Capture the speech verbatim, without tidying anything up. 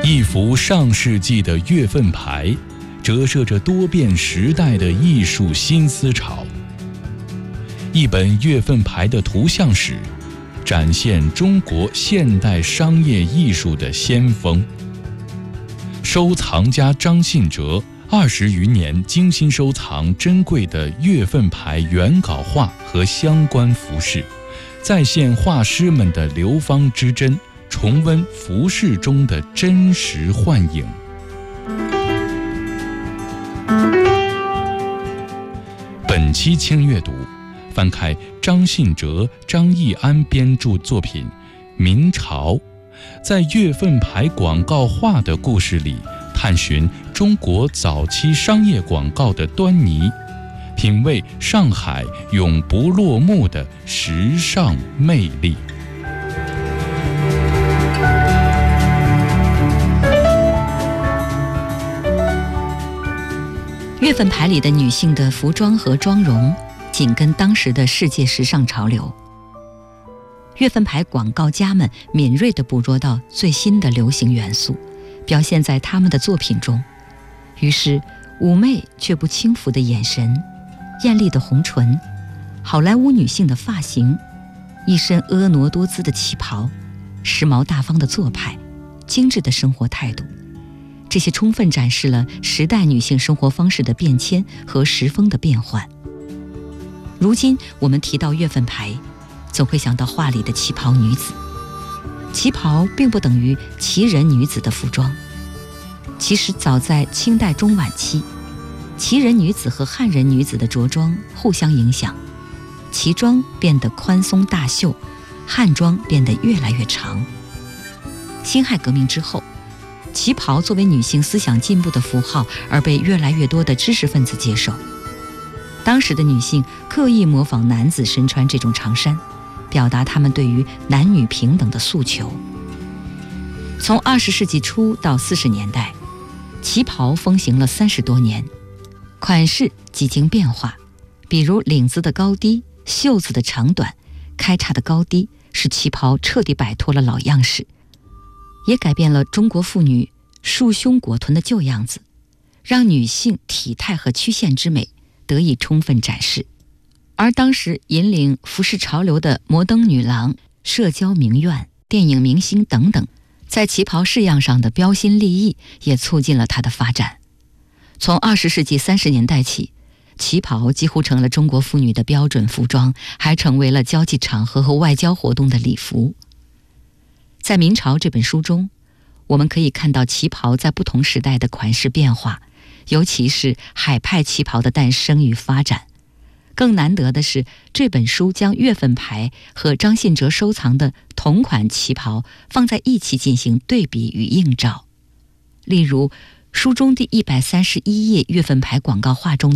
一幅上世纪的月份牌，折射着多变时代的艺术新思潮。一本月份牌的图像史，展现中国现代商业艺术的先锋。收藏家张信哲二十余年精心收藏珍贵的月份牌原稿画和相关服饰，再现画师们的流芳之真，重温服饰中的真实幻影。本期轻阅读，翻开张信哲、张义安编著作品《明朝》，在月份牌广告画的故事里，探寻中国早期商业广告的端倪，品味上海永不落幕的时尚魅力。 月份牌里的女性的服装和妆容紧跟当时的世界时尚潮流。月份牌广告家们敏锐地捕捉到最新的流行元素，表现在他们的作品中。于是妩媚却不轻浮的眼神，艳丽的红唇，好莱坞女性的发型，一身婀娜多姿的旗袍，时髦大方的做派，精致的生活态度，这些充分展示了时代女性生活方式的变迁和时风的变换。如今我们提到月份牌，总会想到画里的旗袍女子。旗袍并不等于旗人女子的服装，其实早在清代中晚期，旗人女子和汉人女子的着装互相影响，旗装变得宽松大袖，汉装变得越来越长。辛亥革命之后，旗袍作为女性思想进步的符号而被越来越多的知识分子接受。当时的女性刻意模仿男子身穿这种长衫，表达她们对于男女平等的诉求。从二十世纪初到四十年代，旗袍风行了三十多年，款式几经变化，比如领子的高低、袖子的长短、开叉的高低，使旗袍彻底摆脱了老样式，也改变了中国妇女束胸裹臀的旧样子，让女性体态和曲线之美得以充分展示。而当时引领服饰潮流的摩登女郎、社交名媛、电影明星等等，在旗袍式样上的标新立异，也促进了它的发展。从二十世纪三十年代起，旗袍几乎成了中国妇女的标准服装，还成为了交际场合和外交活动的礼服。在《明朝》这本书中，我们可以看到旗袍在不同时代的款式变化，尤其是海派旗袍的诞生与发展。更难得的是，这本书将月份牌和张信哲收藏的同款旗袍放在一起进行对比与映照。例如，书中第一百三十一页月份牌广告画中